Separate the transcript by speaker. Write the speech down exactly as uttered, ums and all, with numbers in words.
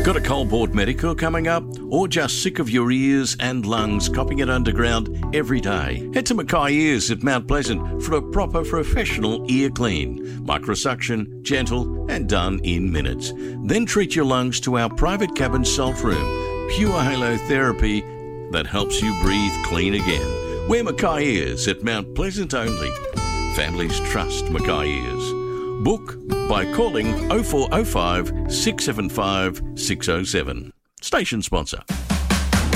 Speaker 1: Got a Coalport Medical coming up? Or just sick of your ears and lungs coughing it underground every day? Head to Mackay Ears at Mount Pleasant for a proper professional ear clean. Microsuction, gentle and done in minutes. Then treat your lungs to our private cabin salt room. Pure Halo therapy that helps you breathe clean again. We're Mackay Ears at Mount Pleasant only. Families trust Mackay Ears. Book by calling oh four oh five, six seven five, six oh seven. Station sponsor.